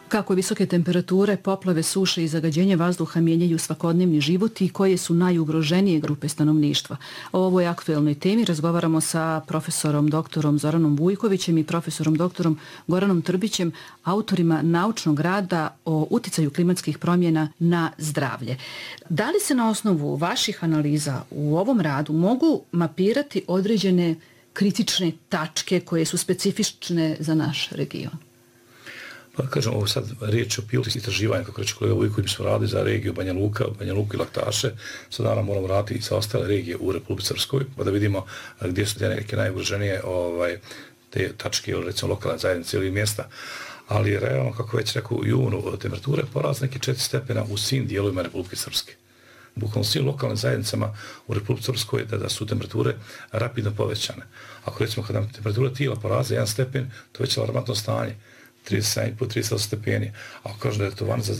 Kako visoke temperature, poplave, suše i zagađenje vazduha mijenjaju svakodnevni život i koje su najugroženije grupe stanovništva. O ovoj aktuelnoj temi razgovaramo sa profesorom doktorom Zoranom Vujkovićem i profesorom doktorom Goranom Trbićem, autorima naučnog rada o uticaju klimatskih promjena na zdravlje. Da li se na osnovu vaših analiza u ovom radu mogu mapirati određene kritične tačke koje su specifične za naš region? Pa kažem, ovo sad riječ o pilotnih istraživanja, kako reče kolega Vujković, mi smo radili za regiju Banja Luku i Laktaše, sad naravno moramo raditi i sa ostale regije u Republici Srpskoj, pa da vidimo gdje su neke najugroženije te tačke, recimo lokalne zajednice ili mjesta. Ali realno, kako već rekao, u junu temperature porast neke 4 stepena u svim dijelovima Republike Srpske. Bukvalno svim lokalnim zajednicama u Republici Srpskoj da su temperature rapidno povećane. Ako recimo kada nam temperatura tijela poraze 1 stepen, to je već alarmantno stanje. 37,5-38 stepeni. Ako kažem da je to van za